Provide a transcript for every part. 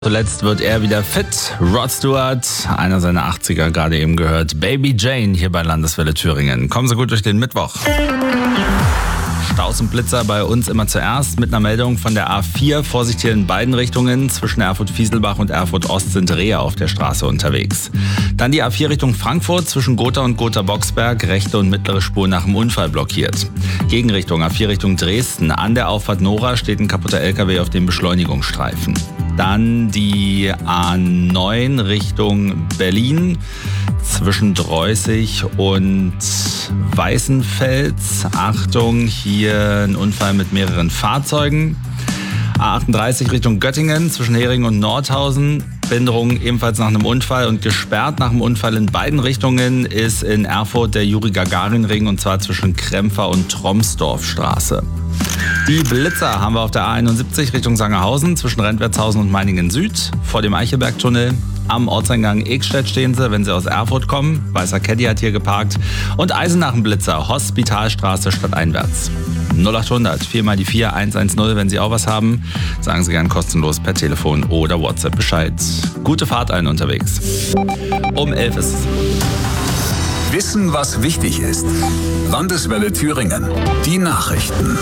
Zuletzt wird er wieder fit. Rod Stewart, einer seiner 80er, gerade eben gehört. Baby Jane hier bei Landeswelle Thüringen. Kommen Sie gut durch den Mittwoch. Staus und Blitzer bei uns immer zuerst mit einer Meldung von der A4. Vorsicht hier in beiden Richtungen. Zwischen Erfurt-Fieselbach und Erfurt-Ost sind Rehe auf der Straße unterwegs. Dann die A4 Richtung Frankfurt zwischen Gotha und Gotha-Boxberg. Rechte und mittlere Spur nach dem Unfall blockiert. Gegenrichtung A4 Richtung Dresden. An der Auffahrt Nora steht ein kaputter LKW auf dem Beschleunigungsstreifen. Dann die A9 Richtung Berlin zwischen Dreußig und Weißenfels. Achtung, hier ein Unfall mit mehreren Fahrzeugen. A38 Richtung Göttingen zwischen Heringen und Nordhausen. Behinderung ebenfalls nach einem Unfall und gesperrt nach dem Unfall in beiden Richtungen ist in Erfurt der Juri-Gagarin-Ring und zwar zwischen Krempfer und Tromsdorfstraße. Die Blitzer haben wir auf der A71 Richtung Sangerhausen zwischen Rentwertshausen und Meiningen Süd. Vor dem Eichelbergtunnel am Ortseingang Ekstedt stehen sie, wenn sie aus Erfurt kommen. Weißer Caddy hat hier geparkt. Und Eisenachen Blitzer, Hospitalstraße stadteinwärts. 0800 4 mal die 4 110, wenn Sie auch was haben. Sagen Sie gern kostenlos per Telefon oder WhatsApp Bescheid. Gute Fahrt allen unterwegs. Um 11 ist es. Wissen, was wichtig ist. Landeswelle Thüringen. Die Nachrichten.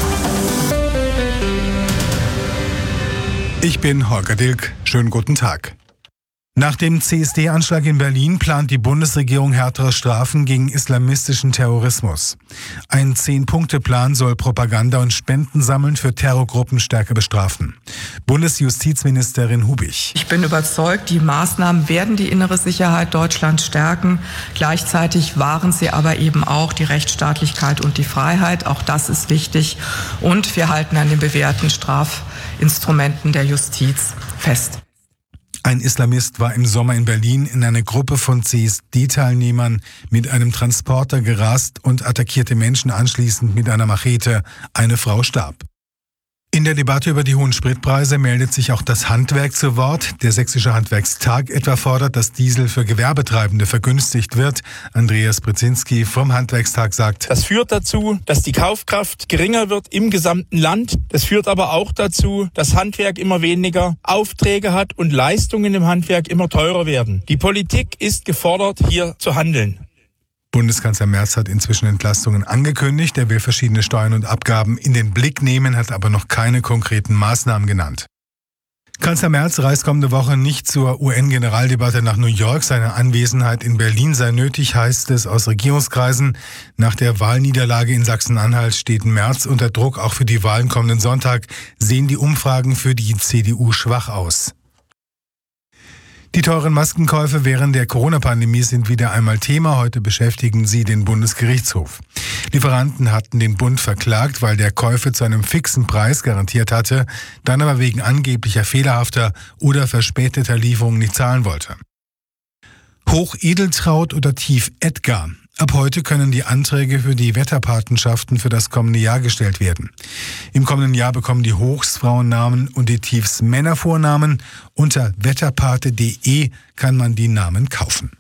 Ich bin Holger Dilk. Schönen guten Tag. Nach dem CSD-Anschlag in Berlin plant die Bundesregierung härtere Strafen gegen islamistischen Terrorismus. Ein 10-Punkte-Plan soll Propaganda und Spenden sammeln für Terrorgruppen stärker bestrafen. Bundesjustizministerin Hubich. Ich bin überzeugt, die Maßnahmen werden die innere Sicherheit Deutschlands stärken. Gleichzeitig wahren sie aber eben auch die Rechtsstaatlichkeit und die Freiheit. Auch das ist wichtig. Und wir halten an den bewährten Strafinstrumenten der Justiz fest. Ein Islamist war im Sommer in Berlin in eine Gruppe von CSD-Teilnehmern mit einem Transporter gerast und attackierte Menschen anschließend mit einer Machete. Eine Frau starb. In der Debatte über die hohen Spritpreise meldet sich auch das Handwerk zu Wort. Der Sächsische Handwerkstag etwa fordert, dass Diesel für Gewerbetreibende vergünstigt wird. Andreas Brzezinski vom Handwerkstag sagt: Das führt dazu, dass die Kaufkraft geringer wird im gesamten Land. Das führt aber auch dazu, dass Handwerk immer weniger Aufträge hat und Leistungen im Handwerk immer teurer werden. Die Politik ist gefordert, hier zu handeln. Bundeskanzler Merz hat inzwischen Entlastungen angekündigt. Er will verschiedene Steuern und Abgaben in den Blick nehmen, hat aber noch keine konkreten Maßnahmen genannt. Kanzler Merz reist kommende Woche nicht zur UN-Generaldebatte nach New York. Seine Anwesenheit in Berlin sei nötig, heißt es aus Regierungskreisen. Nach der Wahlniederlage in Sachsen-Anhalt steht Merz unter Druck. Auch für die Wahlen kommenden Sonntag sehen die Umfragen für die CDU schwach aus. Die teuren Maskenkäufe während der Corona-Pandemie sind wieder einmal Thema. Heute beschäftigen sie den Bundesgerichtshof. Lieferanten hatten den Bund verklagt, weil der Käufer zu einem fixen Preis garantiert hatte, dann aber wegen angeblicher fehlerhafter oder verspäteter Lieferungen nicht zahlen wollte. Hoch Edeltraud oder Tief Edgar. Ab heute können die Anträge für die Wetterpatenschaften für das kommende Jahr gestellt werden. Im kommenden Jahr bekommen die Hochs Frauennamen und die Tiefs Männervornamen. Unter wetterpate.de kann man die Namen kaufen.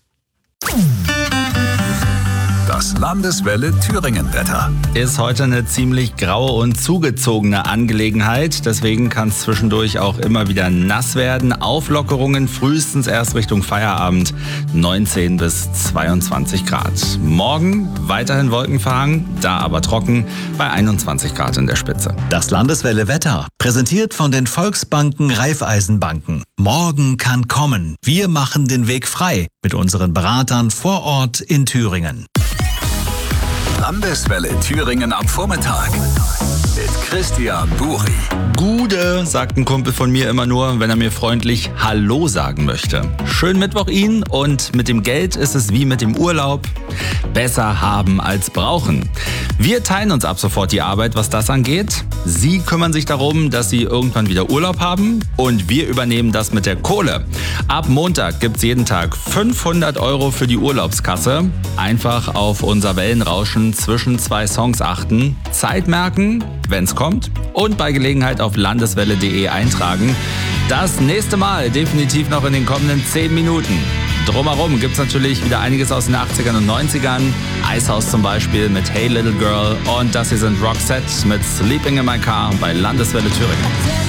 Das Landeswelle Thüringen-Wetter. Ist heute eine ziemlich graue und zugezogene Angelegenheit. Deswegen kann es zwischendurch auch immer wieder nass werden. Auflockerungen frühestens erst Richtung Feierabend 19 bis 22 Grad. Morgen weiterhin wolkenverhangen, da aber trocken bei 21 Grad in der Spitze. Das Landeswelle Wetter, präsentiert von den Volksbanken Raiffeisenbanken. Morgen kann kommen. Wir machen den Weg frei mit unseren Beratern vor Ort in Thüringen. Landeswelle Thüringen am Vormittag mit Christian Buri. Gude, sagt ein Kumpel von mir immer nur, wenn er mir freundlich Hallo sagen möchte. Schönen Mittwoch Ihnen und mit dem Geld ist es wie mit dem Urlaub. Besser haben als brauchen. Wir teilen uns ab sofort die Arbeit, was das angeht. Sie kümmern sich darum, dass Sie irgendwann wieder Urlaub haben und wir übernehmen das mit der Kohle. Ab Montag gibt's jeden Tag 500 € für die Urlaubskasse. Einfach auf unser Wellenrauschen zwischen 2 Songs achten, Zeit merken, wenn's kommt und bei Gelegenheit auf landeswelle.de eintragen. Das nächste Mal definitiv noch in den kommenden 10 Minuten. Drumherum gibt's natürlich wieder einiges aus den 80ern und 90ern. Icehouse zum Beispiel mit Hey Little Girl und das hier sind Roxette mit Sleeping in My Car bei Landeswelle Thüringen.